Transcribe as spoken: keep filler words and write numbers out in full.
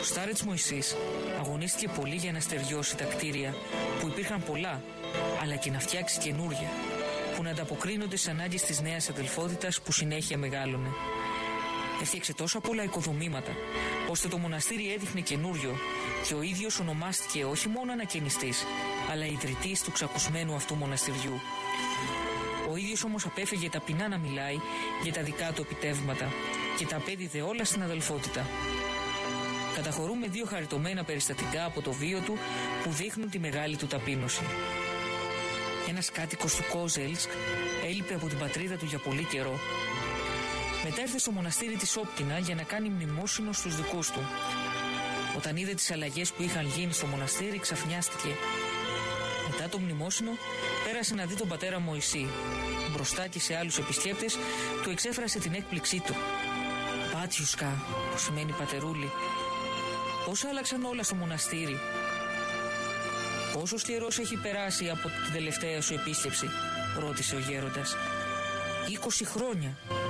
Στάρετς Μωυσής αγωνίστηκε πολύ για να στεριώσει τα κτίρια που υπήρχαν πολλά, αλλά και να φτιάξει καινούρια που να ανταποκρίνονται στις ανάγκες της νέας αδελφότητας που συνέχεια μεγάλωνε. Έφτιαξε τόσα πολλά οικοδομήματα, ώστε το μοναστήρι έδειχνε καινούριο και ο ίδιος ονομάστηκε όχι μόνο ανακαινιστής, αλλά ιδρυτής του ξακουσμένου αυτού μοναστηριού. Ο ίδιος όμως απέφυγε ταπεινά να μιλάει για τα δικά του επιτεύγματα και τα απέδιδε όλα στην αδελφότητα. Καταχωρούμε δύο χαριτωμένα περιστατικά από το βίο του που δείχνουν τη μεγάλη του ταπείνωση. Ένας κάτοικος του Κόζελσκ έλειπε από την πατρίδα του για πολύ καιρό. Μετά ήρθε στο μοναστήρι της Όπτινα για να κάνει μνημόσυνο στους δικούς του. Όταν είδε τις αλλαγές που είχαν γίνει στο μοναστήρι, ξαφνιάστηκε. Μετά το μνημόσυνο πέρασε να δει τον πατέρα Μωυσή. Μπροστά και σε άλλους επισκέπτες του εξέφρασε την έκπληξή του. «Μπάτιουσκα», που σημαίνει πατερούλη, πώς άλλαξαν όλα στο μοναστήρι. «Πόσος καιρός έχει περάσει από την τελευταία σου επίσκεψη?» ρώτησε ο γέροντας. «Είκοσι χρόνια»,